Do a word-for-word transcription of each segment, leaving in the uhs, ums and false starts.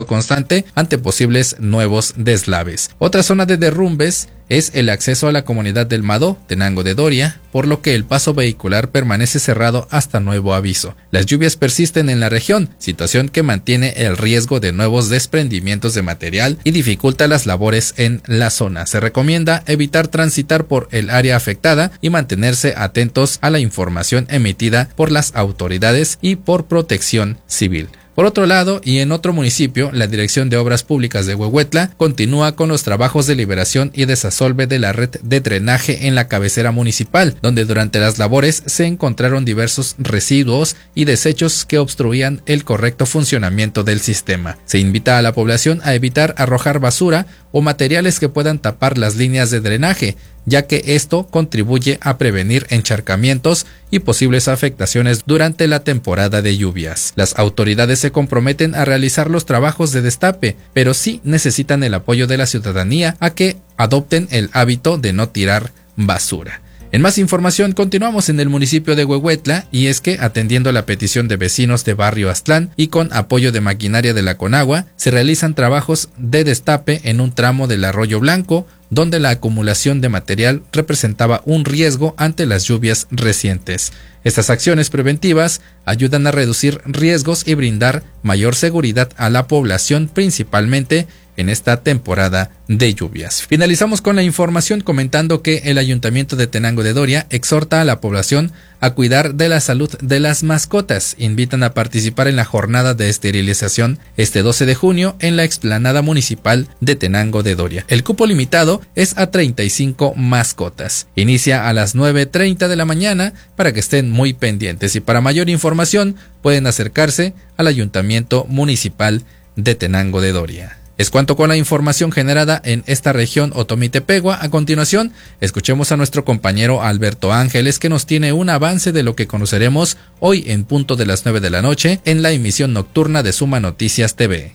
constante ante posibles nuevos deslaves. Otra zona de derrumbes es el acceso a la comunidad del Mado, Tenango de Doria, por lo que el paso vehicular permanece cerrado hasta nuevo aviso. Las lluvias persisten en la región, situación que mantiene el riesgo de nuevos desprendimientos de material y dificulta las labores en la zona. Se recomienda evitar transitar por el área afectada y mantenerse atentos a la información emitida por las autoridades y por Protección Civil. Por otro lado, y en otro municipio, la Dirección de Obras Públicas de Huehuetla continúa con los trabajos de liberación y desasolve de la red de drenaje en la cabecera municipal, donde durante las labores se encontraron diversos residuos y desechos que obstruían el correcto funcionamiento del sistema. Se invita a la población a evitar arrojar basura o materiales que puedan tapar las líneas de drenaje, ya que esto contribuye a prevenir encharcamientos y posibles afectaciones durante la temporada de lluvias. Las autoridades se comprometen a realizar los trabajos de destape, pero sí necesitan el apoyo de la ciudadanía a que adopten el hábito de no tirar basura. En más información, continuamos en el municipio de Huehuetla, y es que, atendiendo la petición de vecinos de Barrio Aztlán y con apoyo de maquinaria de la Conagua, se realizan trabajos de destape en un tramo del Arroyo Blanco, donde la acumulación de material representaba un riesgo ante las lluvias recientes. Estas acciones preventivas ayudan a reducir riesgos y brindar mayor seguridad a la población, principalmente en esta temporada de lluvias. Finalizamos con la información comentando que el Ayuntamiento de Tenango de Doria exhorta a la población a cuidar de la salud de las mascotas. Invitan a participar en la jornada de esterilización este doce de junio en la explanada municipal de Tenango de Doria. El cupo limitado es a treinta y cinco mascotas. Inicia a las nueve treinta de la mañana para que estén muy pendientes, y para mayor información pueden acercarse al Ayuntamiento Municipal de Tenango de Doria. Es cuanto con la información generada en esta región Otomi-Tepegua. A continuación, escuchemos a nuestro compañero Alberto Ángeles, que nos tiene un avance de lo que conoceremos hoy en punto de las nueve de la noche en la emisión nocturna de Suma Noticias T V.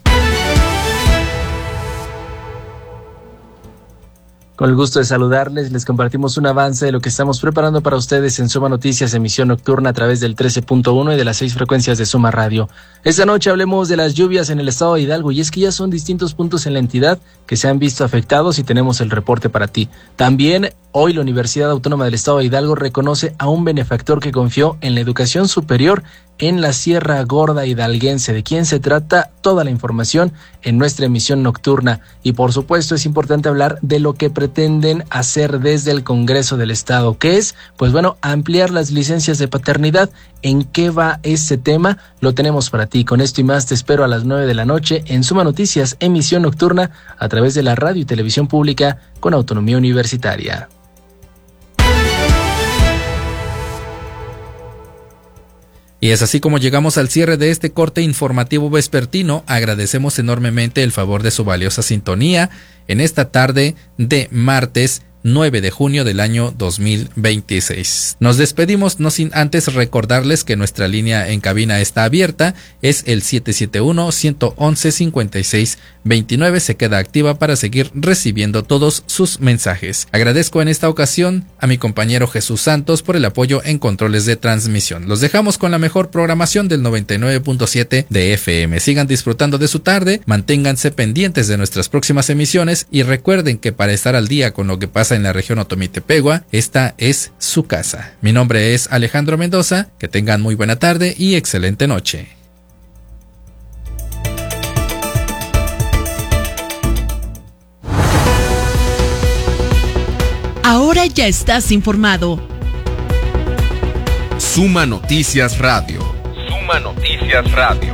Con el gusto de saludarles, les compartimos un avance de lo que estamos preparando para ustedes en Suma Noticias, emisión nocturna a través del trece punto uno y de las seis frecuencias de Suma Radio. Esta noche hablemos de las lluvias en el estado de Hidalgo, y es que ya son distintos puntos en la entidad que se han visto afectados y tenemos el reporte para ti. También hoy la Universidad Autónoma del Estado de Hidalgo reconoce a un benefactor que confió en la educación superior en la Sierra Gorda hidalguense. ¿De quién se trata? Toda la información en nuestra emisión nocturna. Y por supuesto es importante hablar de lo que pretenden hacer desde el Congreso del Estado, que es, pues bueno, ampliar las licencias de paternidad. ¿En qué va ese tema? Lo tenemos para ti. Con esto y más te espero a las nueve de la noche en Suma Noticias, emisión nocturna a través de la radio y televisión pública con autonomía universitaria. Y es así como llegamos al cierre de este corte informativo vespertino. Agradecemos enormemente el favor de su valiosa sintonía en esta tarde de martes nueve de junio del año dos mil veintiséis. Nos despedimos no sin antes recordarles que nuestra línea en cabina está abierta, es el siete siete uno, uno uno uno, cinco seis dos nueve, se queda activa para seguir recibiendo todos sus mensajes. Agradezco en esta ocasión a mi compañero Jesús Santos por el apoyo en controles de transmisión. Los dejamos con la mejor programación del noventa y nueve punto siete de F M. Sigan disfrutando de su tarde, manténganse pendientes de nuestras próximas emisiones y recuerden que para estar al día con lo que pasa en la región Otomi-Tepegua, esta es su casa. Mi nombre es Alejandro Mendoza, que tengan muy buena tarde y excelente noche. Ahora ya estás informado. Suma Noticias Radio. Suma Noticias Radio.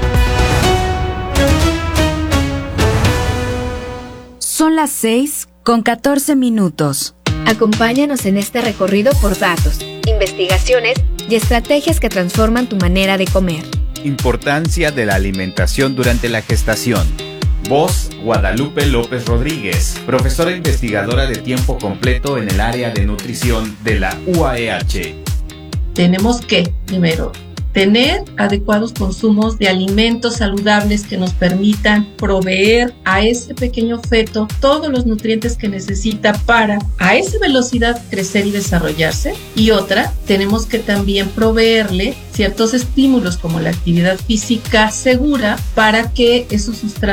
Son las seis con catorce minutos. Acompáñanos en este recorrido por datos, investigaciones y estrategias que transforman tu manera de comer. Importancia de la alimentación durante la gestación. Voz, Guadalupe López Rodríguez, profesora investigadora de tiempo completo en el área de nutrición de la U A E H. Tenemos que, primero, tener adecuados consumos de alimentos saludables que nos permitan proveer a ese pequeño feto todos los nutrientes que necesita para a esa velocidad crecer y desarrollarse. Y otra, tenemos que también proveerle ciertos estímulos como la actividad física segura para que esos sustratos